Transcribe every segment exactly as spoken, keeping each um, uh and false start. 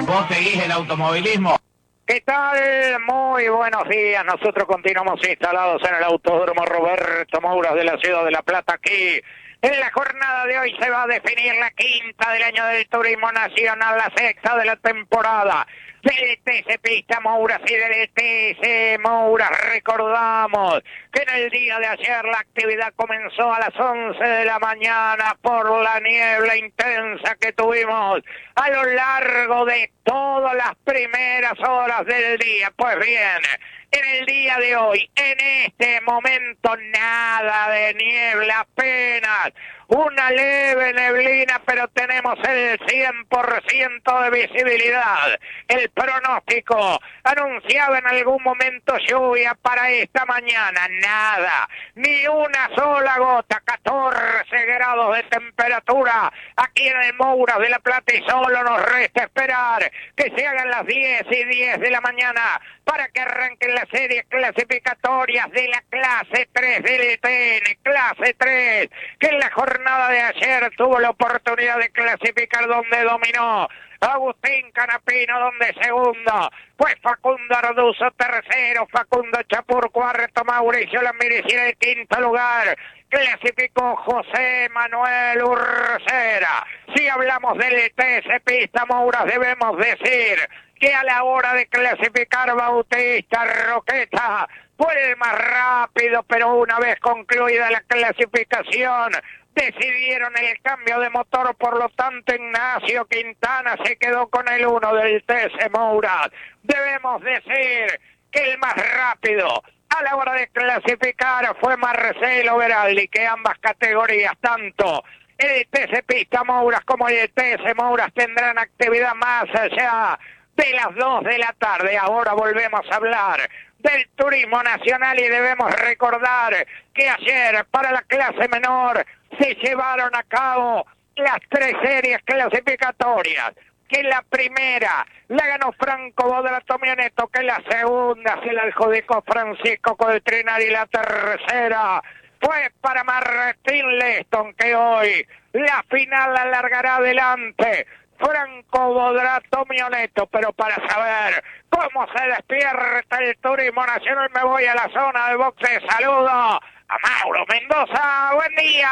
¿Vos seguís el automovilismo? ¿Qué tal? Muy buenos días. Nosotros continuamos instalados en el Autódromo Roberto Mouras de la ciudad de La Plata. Aquí, en la jornada de hoy, se va a definir la quinta del año del Turismo Nacional, la sexta de la temporada del T C Pista Mouras y del T C Mouras. Recordamos que en el día de ayer la actividad comenzó a las once de la mañana por la niebla intensa que tuvimos a lo largo de todas las primeras horas del día. Pues bien, en el día de hoy, en este momento, nada de niebla, apenas una leve neblina, pero tenemos el cien por ciento de visibilidad. El pronóstico anunciaba en algún momento lluvia para esta mañana, nada, ni una sola gota, catorce grados de temperatura aquí en el Mouras de La Plata, y solo nos resta esperar que se hagan las diez y diez de la mañana para que arranquen las series clasificatorias de la clase tres del T N, clase tres, que en la jornada de ayer tuvo la oportunidad de clasificar, donde dominó Agustín Canapino, donde segundo fue Facundo Arduzo, tercero Facundo Chapur, cuarto Mauricio Lamirici, en el quinto lugar clasificó José Manuel Urcera. Si hablamos del T C Pista Mouras, debemos decir que a la hora de clasificar, Bautista Roqueta fue el más rápido, pero una vez concluida la clasificación decidieron el cambio de motor, por lo tanto Ignacio Quintana se quedó con el uno del T C Mouras. Debemos decir que el más rápido a la hora de clasificar fue Marcelo Veraldi, que ambas categorías, tanto el T C Pista Mouras como el T C Mouras, tendrán actividad más allá de las dos de la tarde. Ahora volvemos a hablar del Turismo Nacional y debemos recordar que ayer, para la clase menor, se llevaron a cabo las tres series clasificatorias. Que la primera la ganó Franco Bodrato-Mioneto, que la segunda se la adjudicó Francisco Coltrinari, y la tercera fue para Martín Leston, que hoy la final la largará adelante Franco Bodrato-Mioneto. Pero para saber cómo se despierta el Turismo Nacional, me voy a la zona de boxe. Saludo a Mauro Mendoza. Buen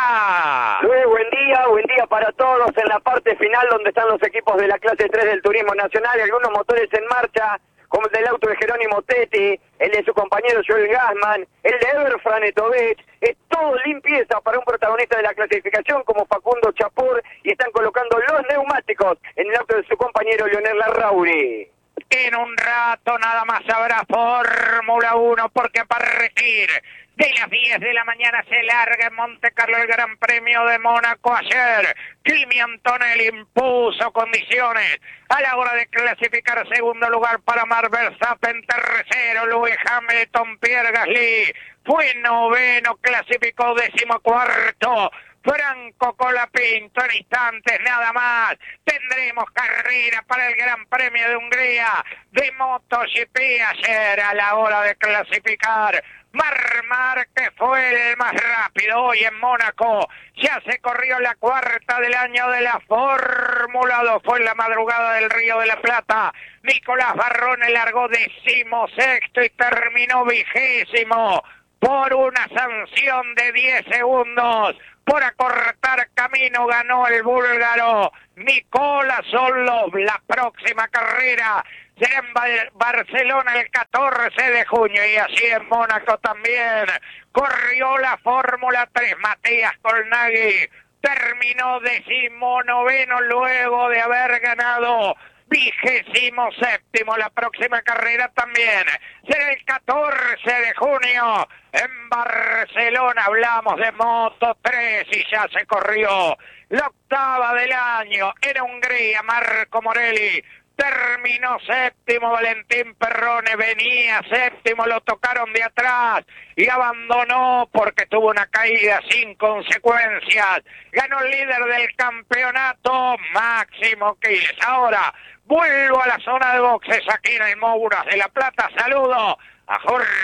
día. Muy buen día, buen día para todos en la parte final, donde están los equipos de la clase tres del Turismo Nacional y algunos motores en marcha, como el del auto de Jerónimo Tetti, el de su compañero Joel Gassman, el de Ever Franetovich. Es todo limpieza para un protagonista de la clasificación como Facundo Chapur, y están colocando los neumáticos en el auto de su compañero Leonel Larrauri. En un rato nada más habrá Fórmula uno, porque a partir de las diez de la mañana se larga en Monte Carlo el Gran Premio de Mónaco. Ayer Kimi Antonelli impuso condiciones a la hora de clasificar. Segundo lugar para Max Verstappen, tercero Lewis Hamilton, Pierre Gasly fue noveno, clasificó decimocuarto Franco Colapinto. En instantes nada más tendremos carrera para el Gran Premio de Hungría de MotoGP. Ayer, a la hora de clasificar, Marc Márquez fue el más rápido. Hoy en Mónaco ya se corrió la cuarta del año de la Fórmula dos. Fue en la madrugada del Río de la Plata. Nicolás Barrone largó decimosexto y terminó vigésimo por una sanción de diez segundos. Por acortar camino ganó el búlgaro Nicola Solov. La próxima carrera será en Bar- Barcelona el catorce de junio, y así en Mónaco también corrió la Fórmula tres. Matías Colnaghi terminó decimonoveno luego de haber ganado vigésimo séptimo. La próxima carrera también será el catorce de junio en Barcelona. Hablamos de Moto tres y ya se corrió la octava del año en Hungría. Marco Morelli terminó séptimo, Valentín Perrone venía séptimo, lo tocaron de atrás y abandonó porque tuvo una caída sin consecuencias. Ganó el líder del campeonato, Máximo Quiles. Ahora vuelvo a la zona de boxes aquí en el Mouras de La Plata. Saludo a Jorge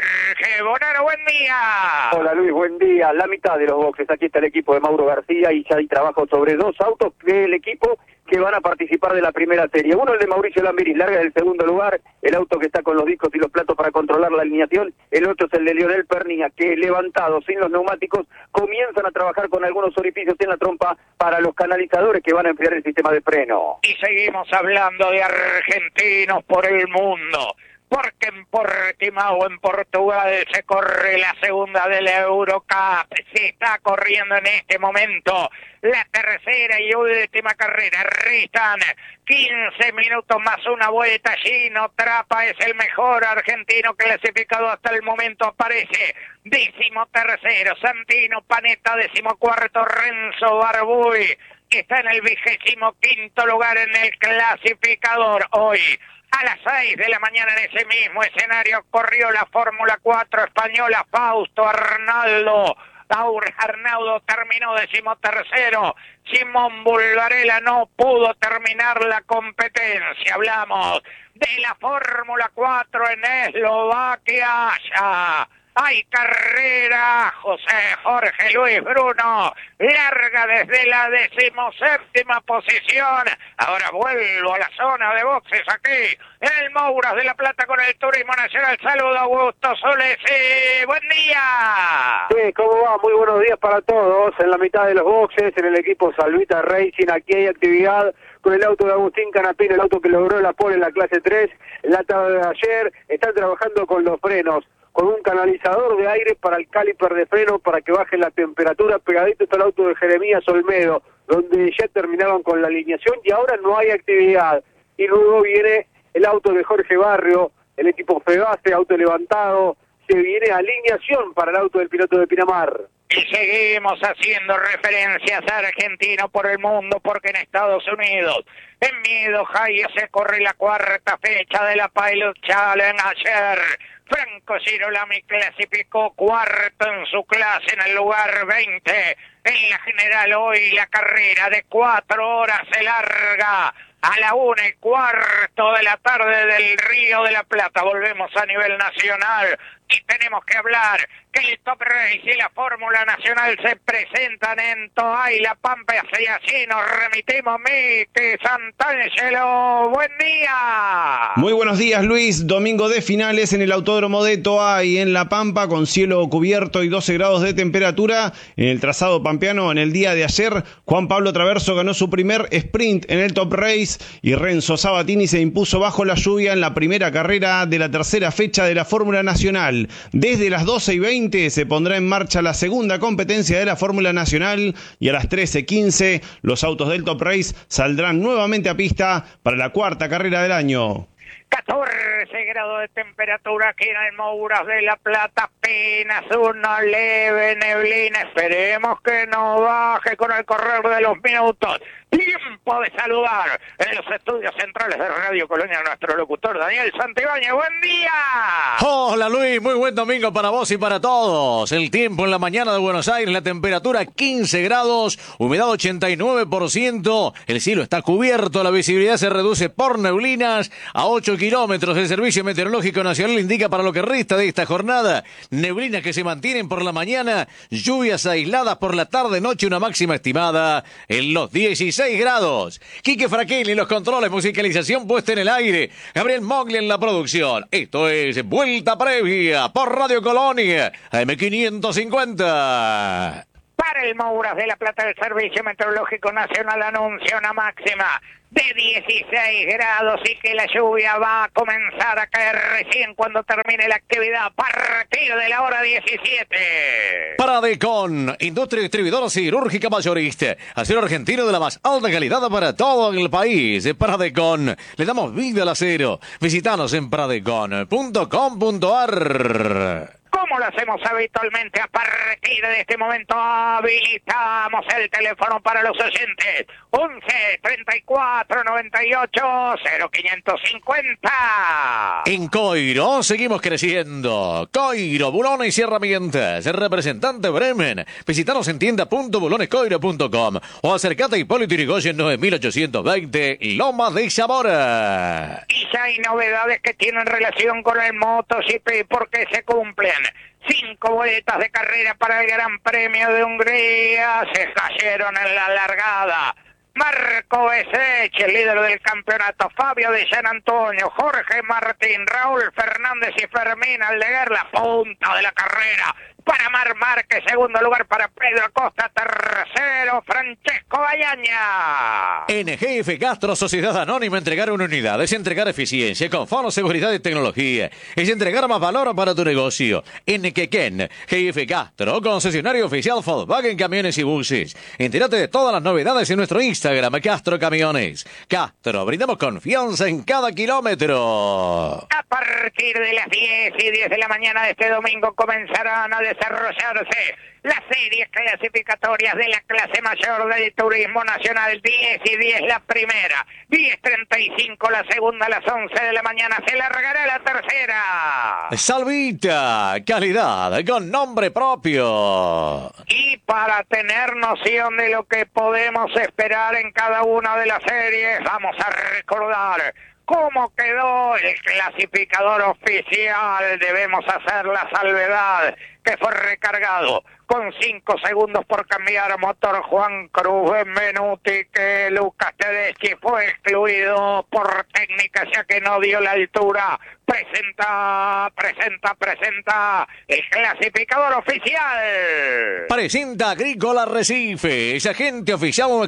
Jorge Bonaro, buen día. Hola Luis, buen día. La mitad de los boxes, aquí está el equipo de Mauro García y ya hay trabajo sobre dos autos del equipo que van a participar de la primera serie. Uno el de Mauricio Lambiris, larga del segundo lugar, el auto que está con los discos y los platos para controlar la alineación. El otro es el de Lionel Pernilla, que levantado sin los neumáticos comienzan a trabajar con algunos orificios en la trompa para los canalizadores que van a enfriar el sistema de freno. Y seguimos hablando de argentinos por el mundo, porque en Portimao, en Portugal, se corre la segunda de la Eurocup. Se está corriendo en este momento la tercera y última carrera. Restan quince minutos más una vuelta. Gino Trapa es el mejor argentino clasificado hasta el momento. Aparece décimo tercero Santino Panetta, décimo cuarto Renzo Barbuy. Está en el vigésimo quinto lugar en el clasificador. Hoy a las seis de la mañana en ese mismo escenario corrió la Fórmula cuatro española. Fausto Arnaldo Arnaudo terminó decimotercero. Simón Bulgarela no pudo terminar la competencia. Hablamos de la Fórmula cuatro en Eslovaquia. Ya hay carrera. José Jorge Luis Bruno larga desde la decimoséptima posición. Ahora vuelvo a la zona de boxes aquí en el Mouras de la Plata con el Turismo Nacional. Saludo a Augusto Soles. Eh, buen día. Sí, ¿cómo va? Muy buenos días para todos. En la mitad de los boxes, en el equipo Salvita Racing, aquí hay actividad con el auto de Agustín Canapino, el auto que logró la pole en la clase tres la tarde de ayer. Están trabajando con los frenos, con un canalizador de aire para el caliper de freno para que baje la temperatura. Pegadito está el auto de Jeremías Olmedo, donde ya terminaron con la alineación y ahora no hay actividad. Y luego viene el auto de Jorge Barrio, el equipo Febase, auto levantado. Se viene alineación para el auto del piloto de Pinamar. Y seguimos haciendo referencias a argentino por el mundo, porque en Estados Unidos, en Miedo High, se corre la cuarta fecha de la Pilot Challenge. Ayer Franco Girolami clasificó cuarto en su clase en el lugar veinte. En la general hoy la carrera de cuatro horas se larga a la una y cuarto de la tarde del Río de la Plata. Volvemos a nivel nacional y tenemos que hablar que el Top Race y la Fórmula Nacional se presentan en Toay, La Pampa, y así nos remitimos. Miki Santangelo, buen día. Muy buenos días, Luis. Domingo de finales en el Autódromo de Toay, en La Pampa, con cielo cubierto y doce grados de temperatura. En el trazado pampeano, en el día de ayer, Juan Pablo Traverso ganó su primer sprint en el Top Race y Renzo Sabatini se impuso bajo la lluvia en la primera carrera de la tercera fecha de la Fórmula Nacional. Desde las doce y veinte se pondrá en marcha la segunda competencia de la Fórmula Nacional y a las trece quince los autos del Top Race saldrán nuevamente a pista para la cuarta carrera del año. catorce grados de temperatura aquí en el Mouras de la Plata, apenas una leve neblina. Esperemos que no baje con el correr de los minutos. Tiempo de saludar en los estudios centrales de Radio Colonia a nuestro locutor Daniel Santibáñez. ¡Buen día! Hola Luis, muy buen domingo para vos y para todos. El tiempo en la mañana de Buenos Aires, la temperatura quince grados, humedad ochenta y nueve por ciento, el cielo está cubierto, la visibilidad se reduce por neblinas a ocho kilómetros. El Servicio Meteorológico Nacional indica para lo que resta de esta jornada, neblinas que se mantienen por la mañana, lluvias aisladas por la tarde, noche, una máxima estimada en los dieciséis grados. Quique Fraquelli, los controles, musicalización puesta en el aire. Gabriel Mogli en la producción. Esto es Vuelta Previa por Radio Colonia, A M quinientos cincuenta. Para el Mouras de la Plata, el Servicio Meteorológico Nacional anuncia una máxima de dieciséis grados y que la lluvia va a comenzar a caer recién cuando termine la actividad a partir de la hora diecisiete. Paradecon, industria distribuidora cirúrgica mayorista, acero argentino de la más alta calidad para todo el país. Paradecon, le damos vida al acero. Visítanos en paradecon punto com punto ar. Como lo hacemos habitualmente, a partir de este momento habilitamos el teléfono para los oyentes. once, treinta y cuatro, noventa y ocho, cero quinientos cincuenta. En Coiro seguimos creciendo. Coiro, bulones y herramientas. Representante Bremen. Visítanos en tienda punto bulones coiro punto com o acercate a Hipólito Yrigoyen nueve mil ochocientos veinte, Loma de Zamora. Y ya hay novedades que tienen relación con el MotoGP porque se cumplen Cinco vueltas de carrera para el Gran Premio de Hungría. Se cayeron en la largada. Marco Besech, el líder del campeonato, Fabio de San Antonio, Jorge Martín, Raúl Fernández y Fermín Aldeguer, la punta de la carrera para Mar Márquez, segundo lugar para Pedro Acosta, tercero Francesco Bayaña. En G F Castro, Sociedad Anónima, entregar una unidad es entregar eficiencia, confort, seguridad y tecnología. Es entregar más valor para tu negocio. En Quequén, G F Castro, concesionario oficial Volkswagen Camiones y Buses. Entérate de todas las novedades en nuestro Instagram, Castro Camiones. Castro, brindamos confianza en cada kilómetro. A partir de las diez y diez de la mañana de este domingo comenzarán a desarrollarse las series clasificatorias de la clase mayor del turismo nacional. Diez y diez la primera, diez treinta y cinco la segunda, a las once de la mañana se largará la tercera. Salvita, calidad con nombre propio. Y para tener noción de lo que podemos esperar en cada una de las series, vamos a recordar cómo quedó el clasificador oficial. Debemos hacer la salvedad que fue recargado con cinco segundos por cambiar motor Juan Cruz Benvenuti, que Lucas Tedeschi fue excluido por técnica ya que no dio la altura. Presenta, presenta, presenta el clasificador oficial. Presenta Agrícola Recife, es agente oficial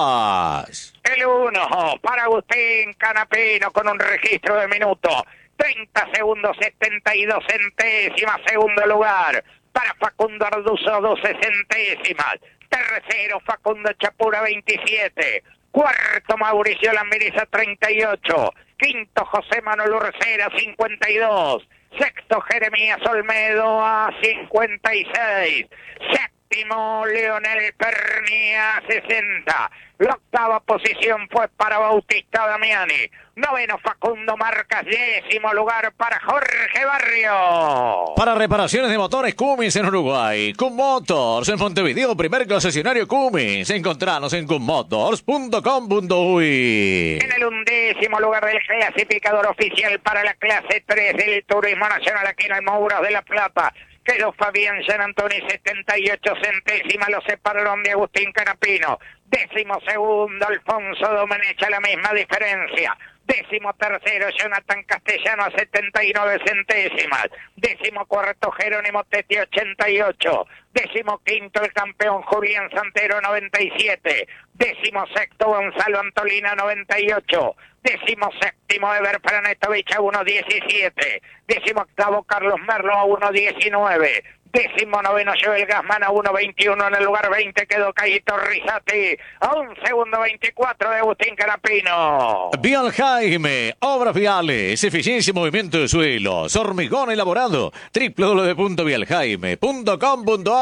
Class. El uno para Agustín Canapino con un registro de minuto. treinta segundos, setenta y dos centésimas. Segundo lugar para Facundo Arduzo, doce centésimas. Tercero Facundo Chapura, veintisiete. Cuarto Mauricio Lambiriza, treinta y ocho. Quinto José Manuel Urcera, cincuenta y dos. Sexto Jeremías Olmedo a cincuenta y seis. Séptimo Leonel Pernia, sesenta. La octava posición fue para Bautista Damiani. Noveno Facundo Marcas. Décimo lugar para Jorge Barrio. Para reparaciones de motores Cummins en Uruguay, Cum Motors en Montevideo, primer concesionario Cummins. Encontranos en cummotors punto com punto uy. En el undécimo lugar del clasificador oficial para la clase tres del Turismo Nacional aquí en Almouros de la Plata quedó Fabián San Antonio, setenta y ocho centésimas, lo separaron de Agustín Canapino. Décimo segundo, Alfonso Domenech, la misma diferencia. Décimo tercero, Jonathan Castellano a setenta y nueve centésimas. Décimo cuarto, Jerónimo Teti, ochenta y ocho. Décimo quinto, el campeón Julián Santero, noventa y siete. Décimo sexto, Gonzalo Antolina, noventa y ocho. Décimo séptimo, Eber Pranetovich a uno diecisiete. Décimo octavo, Carlos Merlo a uno diecinueve. Décimo noveno, Joel Gassman a uno veintiuno. En el lugar veinte quedó Caíto Rizati a un segundo veinticuatro de Agustín Carapino. Vial Jaime, obras viales, eficiencia y movimiento de suelos, hormigón elaborado, doble u doble u doble u punto vial jaime punto com punto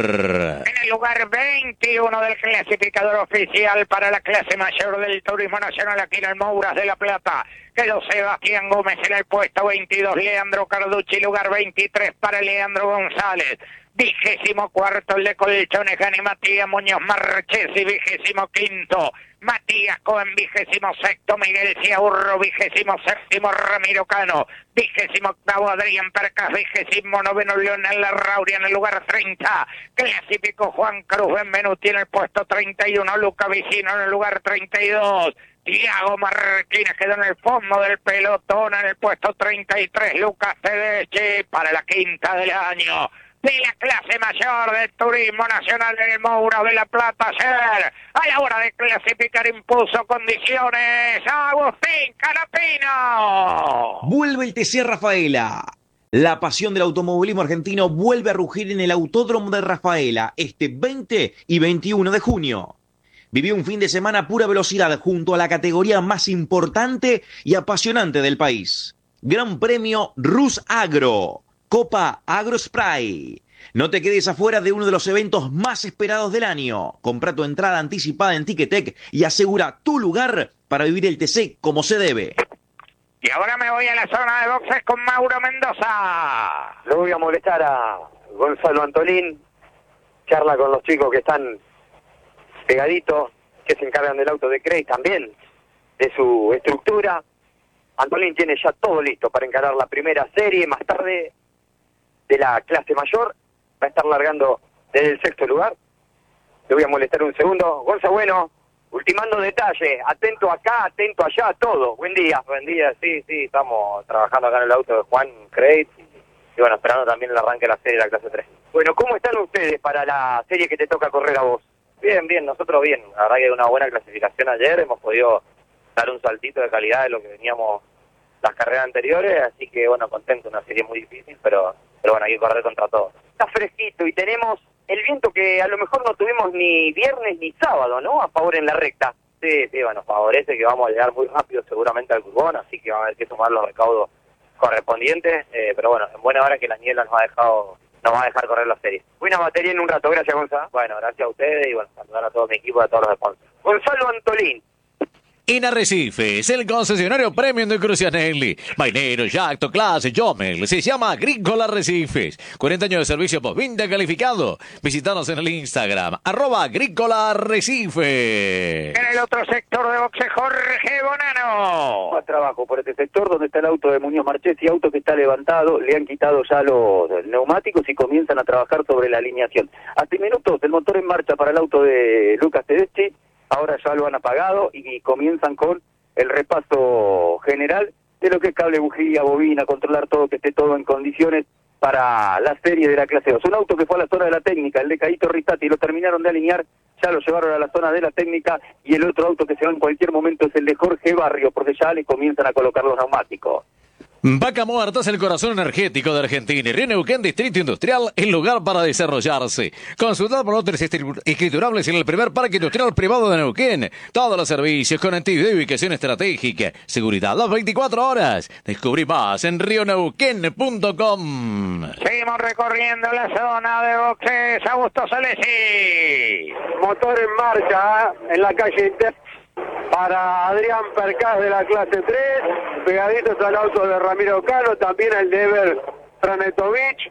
ar. En el lugar veintiuno del clasificador oficial para la clase mayor del Turismo Nacional aquí en Almouras de la Plata quedó Sebastián Gómez. En el puesto veintidós, Leandro Carducci, lugar veintitrés para Leandro González. Vigésimo cuarto, el de Colchones, Gani Matías Muñoz Marchesi. Vigésimo quinto, Matías Cohen. Vigésimo sexto, Miguel Ciaurro. Vigésimo séptimo, Ramiro Cano. Vigésimo octavo, Adrián Percas. Vigésimo noveno, Leonel Larrauri. En el lugar treinta, clasificó Juan Cruz Benvenuti. En el puesto treinta y uno, Luca Vicino. En el lugar treinta y dos, Tiago Martínez quedó en el fondo del pelotón. En el puesto treinta y tres, Lucas Tedeschi para la quinta del año de la clase mayor del Turismo Nacional en el Moura de la Plata. Ayer, a la hora de clasificar, impuso condiciones a Agustín Canapino. Vuelve el T C Rafaela. La pasión del automovilismo argentino vuelve a rugir en el Autódromo de Rafaela este veinte y veintiuno de junio. Vivió un fin de semana a pura velocidad junto a la categoría más importante y apasionante del país. Gran Premio Rus Agro, Copa AgroSpray. No te quedes afuera de uno de los eventos más esperados del año. Compra tu entrada anticipada en Ticketek y asegura tu lugar para vivir el T C como se debe. Y ahora me voy a la zona de boxes con Mauro Mendoza. No voy a molestar a Gonzalo Antolín. Charla con los chicos que están pegaditos, que se encargan del auto de Craig también, de su estructura. Antolín tiene ya todo listo para encarar la primera serie. Más tarde de la clase mayor. Va a estar largando desde el sexto lugar. Le voy a molestar un segundo. Gonza, bueno, ultimando detalle. Atento acá, atento allá, todo. Buen día. Buen día, sí, sí, estamos trabajando acá en el auto de Juan Crate y, y bueno, esperando también el arranque de la serie de la clase tres. Bueno, ¿cómo están ustedes para la serie que te toca correr a vos? Bien, bien, nosotros bien. La verdad que hay una buena clasificación ayer, hemos podido dar un saltito de calidad de lo que veníamos las carreras anteriores, así que bueno, contento, una serie muy difícil, pero, pero bueno, hay que correr contra todo. Está fresquito y tenemos el viento que a lo mejor no tuvimos ni viernes ni sábado, ¿no? A favor en la recta. Sí, sí, bueno, favorece que vamos a llegar muy rápido seguramente al curbón, así que va a haber que tomar los recaudos correspondientes, eh, pero bueno, en buena hora que la niebla nos ha dejado, nos va a dejar correr la serie. Buena batería en un rato, gracias Gonzalo. Bueno, gracias a ustedes y bueno, saludar a todo mi equipo y a todos los sponsors. Gonzalo Antolín. En Arrecifes, el concesionario premium de Crucianelli, Mainero, Jacto, Clase, Jomel, se llama Agrícola Arrecifes. cuarenta años de servicio postventa calificado. Visítanos en el Instagram, arroba Agrícola Arrecife. En el otro sector de boxe, Jorge Bonano. Más trabajo por este sector donde está el auto de Muñoz Marchetti, auto que está levantado, le han quitado ya los neumáticos y comienzan a trabajar sobre la alineación. Hace minutos el motor en marcha para el auto de Lucas Tedeschi. Ahora ya lo han apagado y comienzan con el repaso general de lo que es cable, bujía, bobina, controlar todo, que esté todo en condiciones para la serie de la clase dos. Un auto que fue a la zona de la técnica, el de Caíto Rizati, lo terminaron de alinear, ya lo llevaron a la zona de la técnica, y el otro auto que se va en cualquier momento es el de Jorge Barrio, porque ya le comienzan a colocar los neumáticos. Vaca Muerta es el corazón energético de Argentina y Río Neuquén, Distrito Industrial, el lugar para desarrollarse. Consultad por lotes escriturables en el primer parque industrial privado de Neuquén. Todos los servicios, conectividad y ubicación estratégica. Seguridad las veinticuatro horas. Descubrí más en río neuquén punto com. Seguimos recorriendo la zona de boxes. Augusto Salesi. Motor en marcha ¿eh? en la calle interna para Adrián Percás de la clase tres, pegaditos al auto de Ramiro Cano, también el de Ever Franetovich.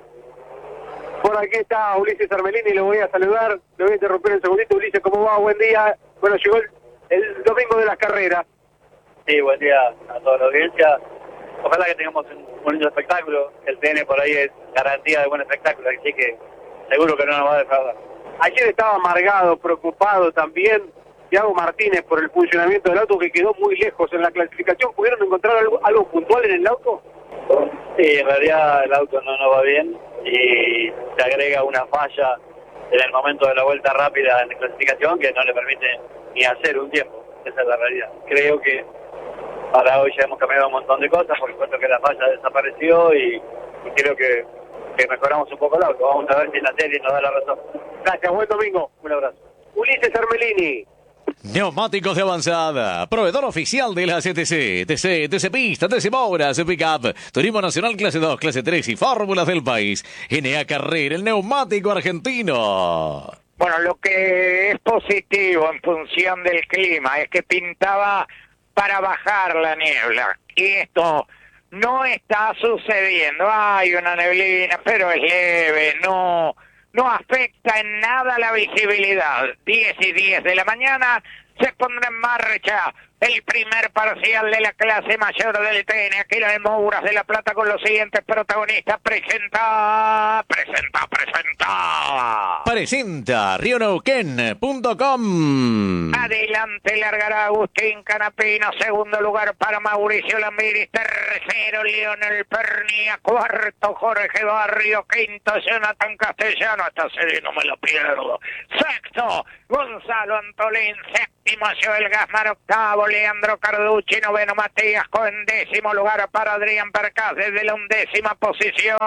Por aquí está Ulises Armelini, le voy a saludar, le voy a interrumpir un segundito. Ulises, ¿cómo va? Buen día. Bueno, llegó el, el domingo de las carreras. Sí, buen día a toda la audiencia. Ojalá que tengamos un bonito espectáculo. El T N por ahí es garantía de buen espectáculo, así que seguro que no nos va a defraudar. Ayer estaba amargado, preocupado también Thiago Martínez por el funcionamiento del auto, que quedó muy lejos en la clasificación. ¿Pudieron encontrar algo, algo puntual en el auto? Sí, en realidad el auto no, no va bien y se agrega una falla en el momento de la vuelta rápida en la clasificación que no le permite ni hacer un tiempo. Esa es la realidad. Creo que para hoy ya hemos cambiado un montón de cosas, por supuesto que la falla desapareció y, y creo que, que mejoramos un poco el auto. Vamos a ver si la serie nos da la razón. Gracias, buen domingo. Un abrazo. Ulises Armelini. Neumáticos de avanzada, proveedor oficial de la C T C, T C, T C Pista, T C Moras, Pickup, Turismo Nacional Clase dos, Clase tres y Fórmulas del país. N A Carrera, el neumático argentino. Bueno, lo que es positivo en función del clima es que pintaba para bajar la niebla. Y esto no está sucediendo. Hay una neblina, pero es leve, no... no afecta en nada la visibilidad. diez y diez de la mañana se pondrá en marcha el primer parcial de la clase mayor del T N. Aquí la de Mouras de la Plata con los siguientes protagonistas. Presenta, presenta, presenta. Presenta río neuquén punto com. Adelante largará Agustín Canapino. Segundo lugar para Mauricio Lambiris. Tercero Lionel Pernia. Cuarto Jorge Barrio. Quinto Jonathan Castellano. Esta serie no me la pierdo. Sexto Gonzalo Antolín. Séptimo Joel Gasman. Octavo Leandro Carducci. Noveno Matías Cohen. Décimo lugar para Adrián Percás desde la undécima posición.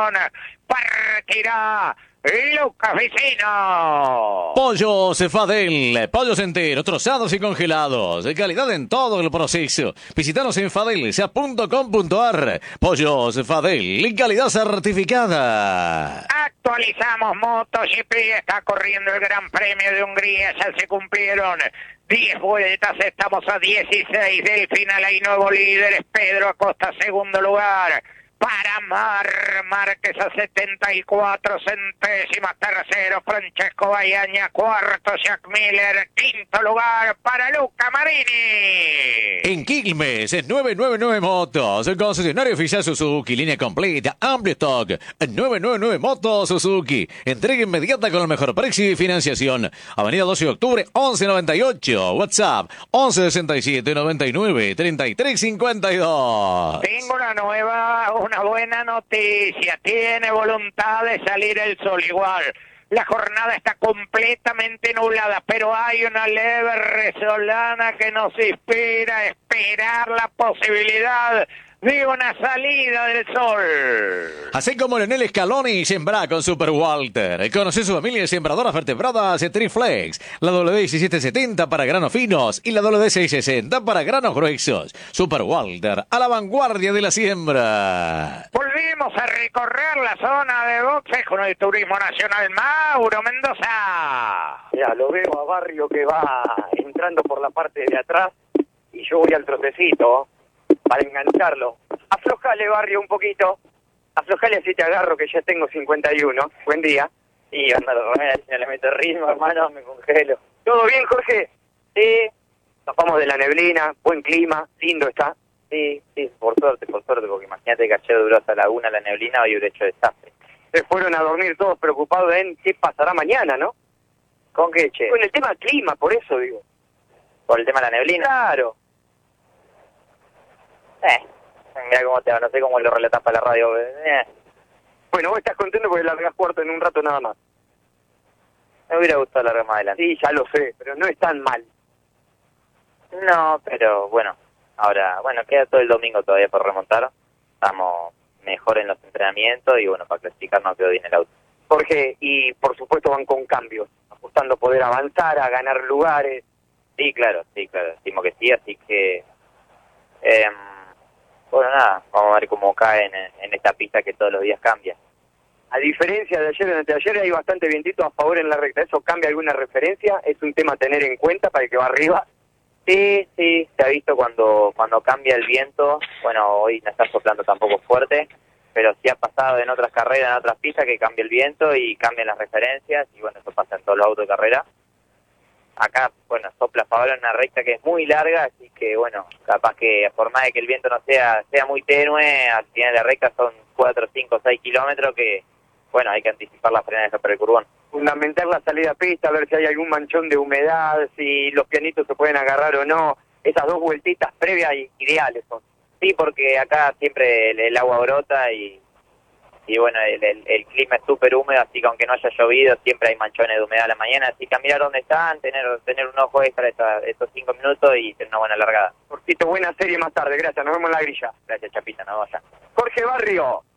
Partirá Lucas Vicino. Pollos Fadel, pollos enteros, trozados y congelados, de calidad en todo el proceso. Visítanos en fadelsa punto com punto ar. Pollos Fadel, calidad certificada. Actualizamos MotoGP, está corriendo el Gran Premio de Hungría, ya se cumplieron diez vueltas, estamos a dieciséis del final, hay nuevo líder, es Pedro Acosta, segundo lugar. para Mar Márquez a setenta y cuatro centésimas, tercero Francesco Bayaña, cuarto Jack Miller, quinto lugar para Luca Marini. En Quilmes, en novecientos noventa y nueve Motos, el concesionario oficial Suzuki, línea completa, amplio stock, novecientos noventa y nueve Motos Suzuki, entrega inmediata con el mejor precio y financiación. Avenida doce de octubre, once noventa y ocho, WhatsApp, once sesenta y siete, noventa y nueve, treinta y tres cincuenta y dos. Tengo una nueva, una buena noticia, tiene voluntad de salir el sol igual. La jornada está completamente nublada, pero hay una leve resolana que nos inspira a esperar la posibilidad de una salida del sol. Así como Leonel Scaloni sembrá con Super Walter. Conoce su familia de sembradoras vertebradas Triflex, la W D diecisiete setenta para granos finos y la W D seiscientos sesenta para granos gruesos. Super Walter, a la vanguardia de la siembra. Volvimos a recorrer la zona de boxes con el Turismo Nacional. Mauro Mendoza. Ya, lo veo a Barrio que va entrando por la parte de atrás y yo voy al trocecito para engancharlo. Aflojale, Barrio, un poquito. Aflojale así te agarro, que ya tengo cincuenta y uno. Buen día. Y anda, si no le meto ritmo, hermano, me congelo. ¿Todo bien, Jorge? Sí. Zafamos de la neblina, buen clima, lindo está. Sí, sí, por suerte, por suerte, porque imagínate que ayer duró hasta la una la neblina, hoy hubiera hecho desastre. Se fueron a dormir todos preocupados en qué pasará mañana, ¿no? ¿Con qué, che? Con el tema clima, por eso digo. ¿Por el tema de la neblina? Claro. Eh, mira cómo te va, no sé cómo lo relatas para la radio. Eh. Bueno, vos estás contento porque largás cuarto en un rato nada más. Me hubiera gustado largar más adelante. Sí, ya lo sé, pero no es tan mal. No, pero bueno, ahora, bueno, queda todo el domingo todavía por remontar. Estamos mejor en los entrenamientos y bueno, para clasificar no quedó bien el auto. Jorge, y por supuesto van con cambios, ajustando poder avanzar, a ganar lugares. Sí, claro, sí, claro, estimo que sí, así que... Eh, bueno, nada, vamos a ver cómo cae en, en esta pista que todos los días cambia. A diferencia de ayer, en ayer hay bastante vientito a favor en la recta. ¿Eso cambia alguna referencia? ¿Es un tema a tener en cuenta para el que va arriba? Sí, sí, se ha visto cuando cuando cambia el viento. Bueno, hoy no está soplando tampoco fuerte, pero sí ha pasado en otras carreras, en otras pistas, que cambia el viento y cambian las referencias. Y bueno, eso pasa en todos los autos de carrera. Acá, bueno, sopla a favor en una recta que es muy larga, así que, bueno, capaz que por más de que el viento no sea sea muy tenue, al final de la recta son cuatro, cinco, seis kilómetros que, bueno, hay que anticipar las frenadas para el curbón. Fundamental la salida a pista, ver si hay algún manchón de humedad, si los pianitos se pueden agarrar o no. Esas dos vueltitas previas ideales son. Sí, porque acá siempre el, el agua brota y... Y bueno, el, el, el clima es súper húmedo, así que aunque no haya llovido, siempre hay manchones de humedad a la mañana. Así que a mirar dónde están, tener tener un ojo extra esta, estos cinco minutos y tener una buena largada. Porcito, buena serie más tarde. Gracias, nos vemos en la grilla. Gracias, Chapita, nos vemos allá. Jorge Barrio.